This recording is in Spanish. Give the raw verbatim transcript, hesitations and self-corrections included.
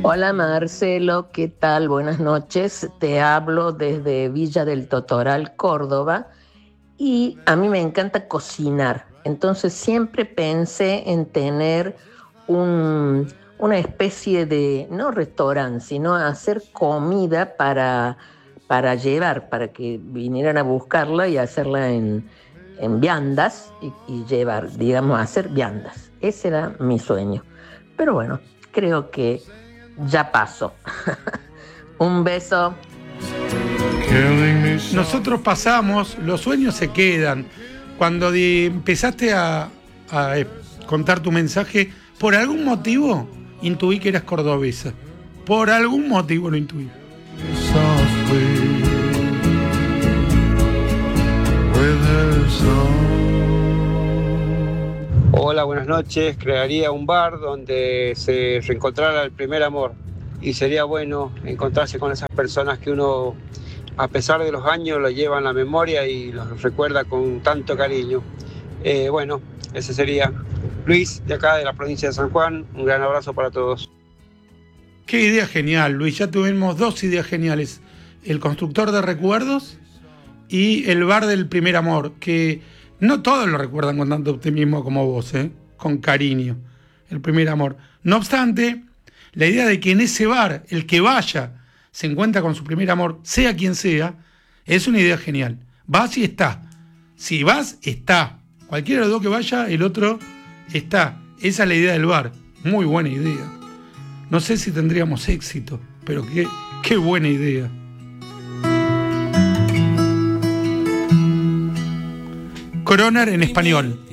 Hola Marcelo, ¿qué tal? Buenas noches. Te hablo desde Villa del Totoral, Córdoba, y a mí me encanta cocinar. Entonces siempre pensé en tener un- una especie de, no restaurante, sino hacer comida para, para llevar, para que vinieran a buscarla y hacerla en, en viandas y, y llevar, digamos, hacer viandas. Ese era mi sueño. Pero bueno, creo que ya pasó. Un beso. Nosotros pasamos, los sueños se quedan. Cuando di- empezaste a, a, eh, contar tu mensaje, por algún motivo intuí que eras cordobesa. Por algún motivo lo intuí. Hola, buenas noches. Crearía un bar donde se reencontrara el primer amor y sería bueno encontrarse con esas personas que uno, a pesar de los años, lo lleva en la memoria y los recuerda con tanto cariño. Eh, bueno, ese sería Luis, de acá de la provincia de San Juan. Un gran abrazo para todos. Qué idea genial, Luis. Ya tuvimos dos ideas geniales. El constructor de recuerdos y el bar del primer amor, que no todos lo recuerdan con tanto optimismo como vos, ¿eh? Con cariño. El primer amor. No obstante, la idea de que en ese bar, el que vaya, se encuentra con su primer amor, sea quien sea, es una idea genial. Vas y está. Si vas, está. Cualquiera de los dos que vaya, el otro está. Esa es la idea del bar. Muy buena idea. No sé si tendríamos éxito, pero qué, qué buena idea. Croner en español.